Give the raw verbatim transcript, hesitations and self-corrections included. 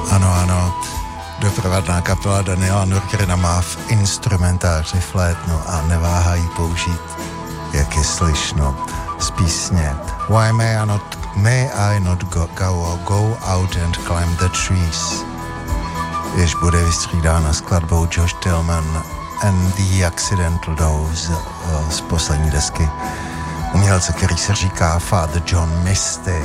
Ano, ano. Doprovodná kapela Daniela Nurgerina má v instrumentáři flétnu a neváhají použít, jak je slyšno, z písně Why may I not, may I not go, go, go out and climb the trees, jež bude vystřídána skladbou Josh Tillman and the Accidental Dose z poslední desky umělce, který se říká Father John Misty.